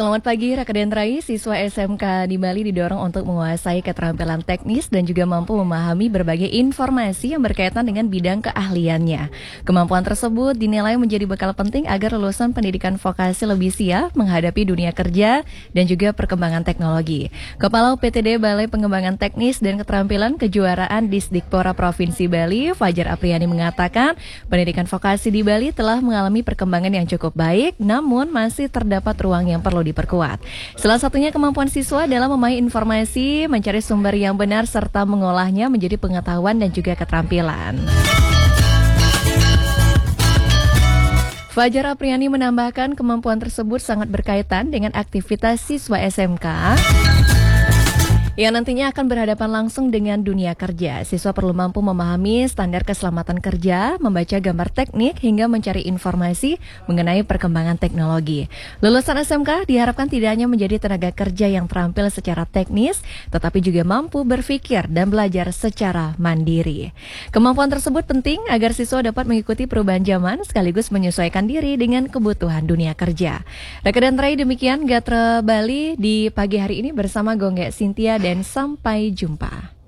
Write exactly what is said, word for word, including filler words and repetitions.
Selamat pagi, Rakaden Rai. Siswa S M K di Bali didorong untuk menguasai keterampilan teknis dan juga mampu memahami berbagai informasi yang berkaitan dengan bidang keahliannya. Kemampuan tersebut dinilai menjadi bekal penting agar lulusan pendidikan vokasi lebih siap menghadapi dunia kerja dan juga perkembangan teknologi. Kepala U P T D Balai Pengembangan Teknis dan Keterampilan Kejuaraan Disdikpora Provinsi Bali, Fajar Apriani mengatakan, pendidikan vokasi di Bali telah mengalami perkembangan yang cukup baik, namun masih terdapat ruang yang perlu diperkuat. Salah satunya kemampuan siswa dalam memahami informasi, mencari sumber yang benar, serta mengolahnya menjadi pengetahuan dan juga keterampilan. Fajar Apriani menambahkan kemampuan tersebut sangat berkaitan dengan aktivitas siswa S M K yang nantinya akan berhadapan langsung dengan dunia kerja. Siswa perlu mampu memahami standar keselamatan kerja, membaca gambar teknik, hingga mencari informasi mengenai perkembangan teknologi. Lulusan S M K diharapkan tidak hanya menjadi tenaga kerja yang terampil secara teknis, tetapi juga mampu berpikir dan belajar secara mandiri. Kemampuan tersebut penting agar siswa dapat mengikuti perubahan zaman sekaligus menyesuaikan diri dengan kebutuhan dunia kerja. Rakaden Rai, demikian Gatra Bali di pagi hari ini bersama Gongge Cynthia, dan sampai jumpa.